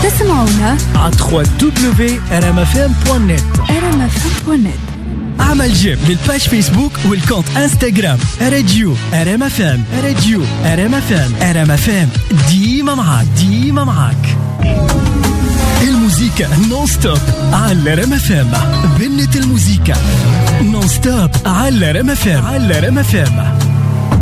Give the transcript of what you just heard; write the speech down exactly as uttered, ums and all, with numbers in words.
تسمعونا على دبليو دبليو دبليو دوت ار ام اف ام دوت نت. ار ام اف ام دوت نت. اعمل جيم للباج فيسبوك والكونت انستغرام راديو ار ام اف ام. راديو ار ام اف ام. ار ام اف ام ديما معاك ديما معاك. الموسيقى نون ستوب على ار ام اف ام. بنت الموسيقى نون ستوب على ار ام اف ام. على ار ام اف ام.